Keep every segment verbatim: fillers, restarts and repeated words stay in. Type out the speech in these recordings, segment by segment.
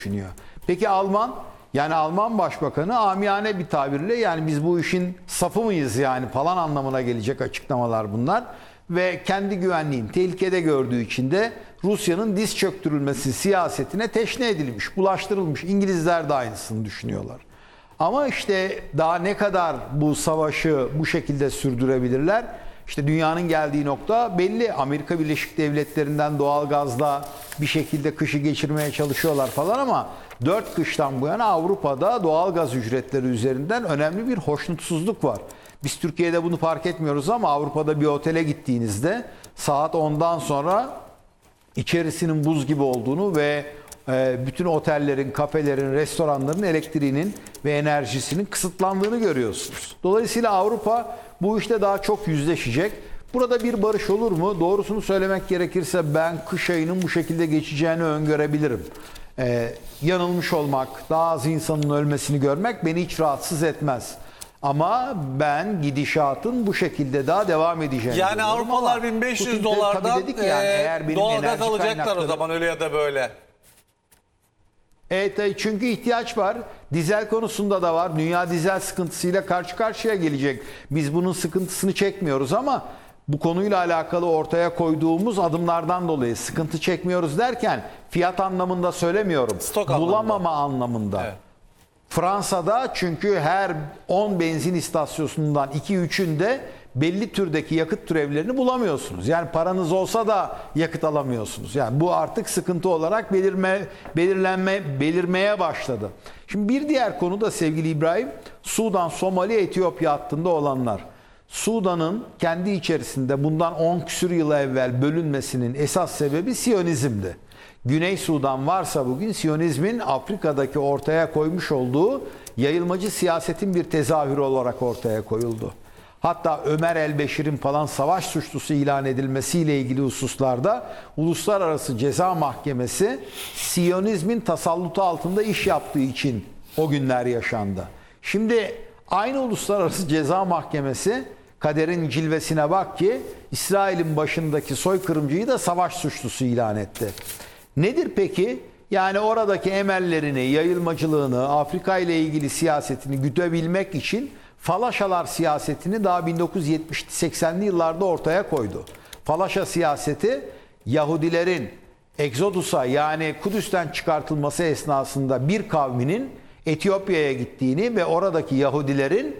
düşünüyor. Peki Alman? Yani Alman Başbakanı amiyane bir tabirle yani biz bu işin safı mıyız yani falan anlamına gelecek açıklamalar bunlar. Ve kendi güvenliğini tehlikede gördüğü için de Rusya'nın diz çöktürülmesi siyasetine teşne edilmiş, bulaştırılmış. İngilizler de aynısını düşünüyorlar. Ama işte daha ne kadar bu savaşı bu şekilde sürdürebilirler? İşte dünyanın geldiği nokta belli. Amerika Birleşik Devletleri'nden doğalgazla bir şekilde kışı geçirmeye çalışıyorlar falan ama dört kıştan bu yana Avrupa'da doğalgaz ücretleri üzerinden önemli bir hoşnutsuzluk var. Biz Türkiye'de bunu fark etmiyoruz ama Avrupa'da bir otele gittiğinizde saat ondan sonra içerisinin buz gibi olduğunu ve bütün otellerin, kafelerin, restoranların elektriğinin ve enerjisinin kısıtlandığını görüyorsunuz. Dolayısıyla Avrupa bu işte daha çok yüzleşecek. Burada bir barış olur mu? Doğrusunu söylemek gerekirse ben kış ayının bu şekilde geçeceğini öngörebilirim. Ee, yanılmış olmak, daha az insanın ölmesini görmek beni hiç rahatsız etmez. Ama ben gidişatın bu şekilde daha devam edeceğini Yani Avrupalılar bin beş yüz dolardan dedik yani, eğer benim doğalgaz alacaklar kaynakları... o zaman öyle ya da böyle. Evet, çünkü ihtiyaç var. Dizel konusunda da var. Dünya dizel sıkıntısıyla karşı karşıya gelecek. Biz bunun sıkıntısını çekmiyoruz ama bu konuyla alakalı ortaya koyduğumuz adımlardan dolayı sıkıntı çekmiyoruz derken fiyat anlamında söylemiyorum. Stok Bulamama anlamında. anlamında. Evet. Fransa'da çünkü her on benzin istasyonundan iki üçünde belli türdeki yakıt türevlerini bulamıyorsunuz. Yani paranız olsa da yakıt alamıyorsunuz. Yani bu artık sıkıntı olarak belirme, belirlenme, belirmeye başladı. Şimdi bir diğer konu da sevgili İbrahim, Sudan, Somali, Etiyopya hattında olanlar. Sudan'ın kendi içerisinde bundan on küsur yıl evvel bölünmesinin esas sebebi Siyonizm'di. Güney Sudan varsa bugün Siyonizmin Afrika'daki ortaya koymuş olduğu yayılmacı siyasetin bir tezahürü olarak ortaya koyuldu. Hatta Ömer el-Beşir'in falan savaş suçlusu ilan edilmesiyle ilgili hususlarda Uluslararası Ceza Mahkemesi Siyonizmin tasallutu altında iş yaptığı için o günler yaşandı. Şimdi aynı Uluslararası Ceza Mahkemesi kaderin cilvesine bak ki İsrail'in başındaki soykırımcıyı da savaş suçlusu ilan etti. Nedir peki? Yani oradaki emellerini, yayılmacılığını, Afrika ile ilgili siyasetini güdebilmek için Falaşalar siyasetini daha bin dokuz yüz yetmiş seksenli yıllarda ortaya koydu. Falaşa siyaseti Yahudilerin Egzodus'a yani Kudüs'ten çıkartılması esnasında bir kavminin Etiyopya'ya gittiğini ve oradaki Yahudilerin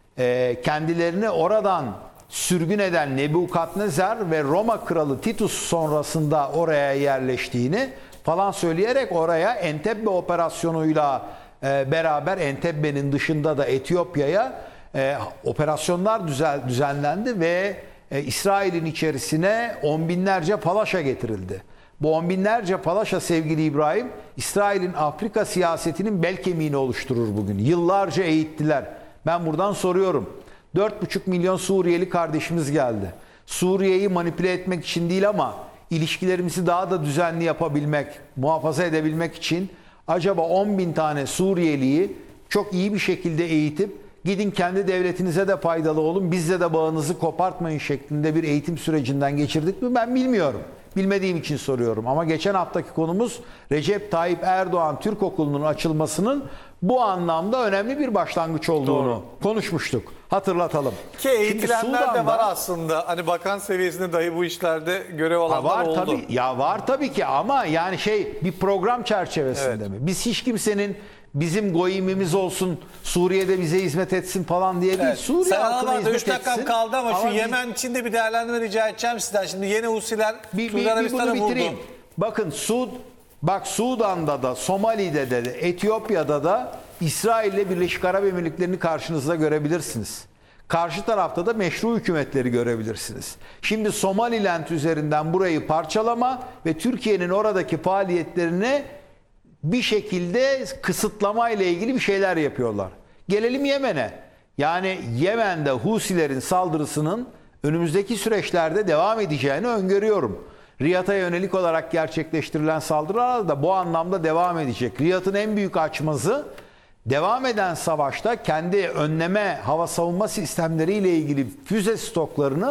e, kendilerini oradan sürgün eden Nebukadnezar ve Roma kralı Titus sonrasında oraya yerleştiğini falan söyleyerek oraya Entebbe operasyonuyla e, beraber Entebbe'nin dışında da Etiyopya'ya e, operasyonlar düzen, düzenlendi ve e, İsrail'in içerisine on binlerce palaşa getirildi. Bu on binlerce palaşa sevgili İbrahim, İsrail'in Afrika siyasetinin bel kemiğini oluşturur bugün. Yıllarca eğittiler. Ben buradan soruyorum. dört buçuk milyon Suriyeli kardeşimiz geldi. Suriye'yi manipüle etmek için değil ama ilişkilerimizi daha da düzenli yapabilmek, muhafaza edebilmek için acaba on bin tane Suriyeliyi çok iyi bir şekilde eğitip gidin kendi devletinize de faydalı olun, bizle de bağınızı kopartmayın şeklinde bir eğitim sürecinden geçirdik mi ben bilmiyorum. Bilmediğim için soruyorum ama geçen haftaki konumuz Recep Tayyip Erdoğan Türk Okulu'nun açılmasının bu anlamda önemli bir başlangıç olduğunu Doğru. konuşmuştuk. Hatırlatalım. Ki eğitilenler de var aslında. Hani bakan seviyesinde dahi bu işlerde görev alanlar var, oldu. Tabii, ya var tabii ki ama yani şey bir program çerçevesinde evet. mi? Biz hiç kimsenin bizim goyimimiz olsun, Suriye'de bize hizmet etsin falan diye değil. Evet. Suriye Sen halkına hizmet etsin. üç dakikam kaldı ama, ama şu biz... Yemen için de bir değerlendirme rica edeceğim sizden. Şimdi yeni Husiler bir, Suudi bir, Arabistan'ı bir vurdu. Bakın Suud, bak Sudan'da da, Somali'de de, Etiyopya'da da İsrail ile Birleşik Arap Emirlikleri'ni karşınızda görebilirsiniz. Karşı tarafta da meşru hükümetleri görebilirsiniz. Şimdi Somaliland üzerinden burayı parçalama ve Türkiye'nin oradaki faaliyetlerini bir şekilde kısıtlama ile ilgili bir şeyler yapıyorlar. Gelelim Yemen'e. Yani Yemen'de Husilerin saldırısının önümüzdeki süreçlerde devam edeceğini öngörüyorum. Riyad'a yönelik olarak gerçekleştirilen saldırılar da bu anlamda devam edecek. Riyad'ın en büyük açmazı devam eden savaşta kendi önleme hava savunma sistemleriyle ilgili füze stoklarını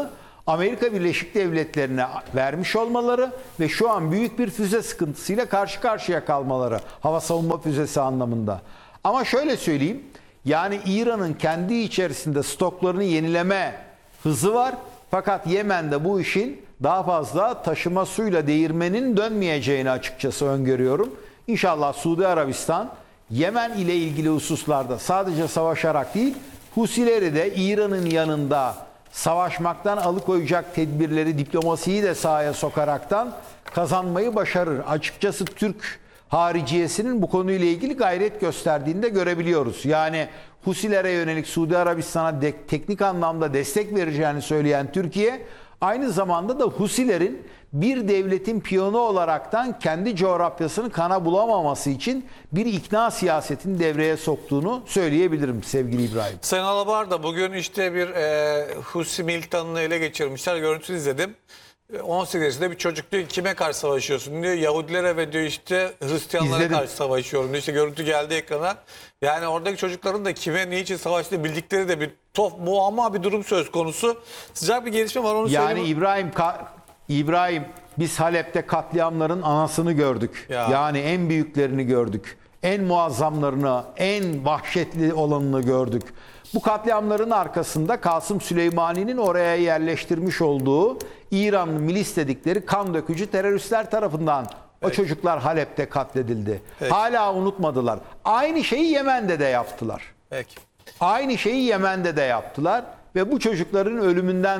Amerika Birleşik Devletleri'ne vermiş olmaları ve şu an büyük bir füze sıkıntısıyla karşı karşıya kalmaları, hava savunma füzesi anlamında. Ama şöyle söyleyeyim, yani İran'ın kendi içerisinde stoklarını yenileme hızı var. Fakat Yemen'de bu işin daha fazla taşıma suyla değirmenin dönmeyeceğini açıkçası öngörüyorum. İnşallah Suudi Arabistan Yemen ile ilgili hususlarda sadece savaşarak değil, Husileri de İran'ın yanında savaşmaktan alıkoyacak tedbirleri, diplomasiyi de sahaya sokaraktan kazanmayı başarır. Açıkçası Türk hariciyesinin bu konuyla ilgili gayret gösterdiğini de görebiliyoruz. Yani Husilere yönelik Suudi Arabistan'a de, teknik anlamda destek vereceğini söyleyen Türkiye, aynı zamanda da Husilerin bir devletin piyonu olaraktan kendi coğrafyasını kana bulamaması için bir ikna siyasetini devreye soktuğunu söyleyebilirim sevgili İbrahim. Sayın Alabar da bugün işte bir e, Husi militanını ele geçirmişler. Görüntüsü izledim. on sekiz yaşında bir çocuk diyor ki, kime karşı savaşıyorsun diyor. Yahudilere ve diyor işte Hristiyanlara İzledim. karşı savaşıyorum diyor. İşte görüntü geldi ekrana. Yani oradaki çocukların da kime niçin savaştığını bildikleri de bir tof muamma bir durum söz konusu. Sıcak bir gelişme var, onu Yani söyleyeyim. İbrahim Ka- İbrahim biz Halep'te katliamların anasını gördük. Ya. Yani en büyüklerini gördük. En muazzamlarını, en vahşetli olanını gördük. Bu katliamların arkasında Kasım Süleymani'nin oraya yerleştirmiş olduğu İranlı milis dedikleri kan dökücü teröristler tarafından o çocuklar Halep'te katledildi. Peki. Hala unutmadılar. Aynı şeyi Yemen'de de yaptılar. Peki. Aynı şeyi Yemen'de de yaptılar ve bu çocukların ölümünden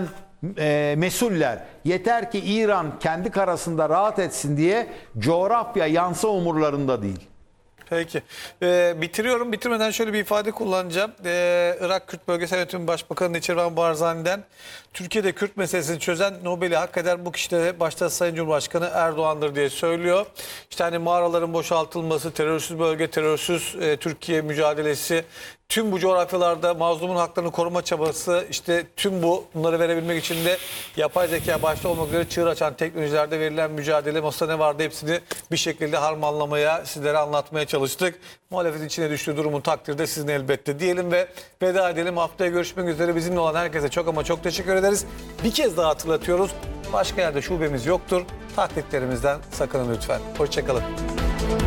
e, mesuller. Yeter ki İran kendi karasında rahat etsin diye coğrafya yansa umurlarında değil. Peki. Ee, bitiriyorum. Bitirmeden şöyle bir ifade kullanacağım. Ee, Irak Kürt Bölgesel Yönetimi Başbakanı Neçirvan Barzani'den Türkiye'de Kürt meselesini çözen Nobel'i hak eder bu kişi de başta Sayın Cumhurbaşkanı Erdoğan'dır diye söylüyor. İşte hani mağaraların boşaltılması, terörsüz bölge, terörsüz e, Türkiye mücadelesi, tüm bu coğrafyalarda mazlumun haklarını koruma çabası, işte tüm bu bunları verebilmek için de yapay zeka başta olmak üzere çığır açan teknolojilerde verilen mücadele, masada ne vardı hepsini bir şekilde harmanlamaya, sizlere anlatmaya çalıştık. Muhalefetin içine düştüğü durumun takdirde sizin elbette diyelim ve veda edelim. Haftaya görüşmek üzere. Bizimle olan herkese çok ama çok teşekkür ederiz. Bir kez daha hatırlatıyoruz. Başka yerde şubemiz yoktur. Taklitlerimizden sakının lütfen. Hoşçakalın.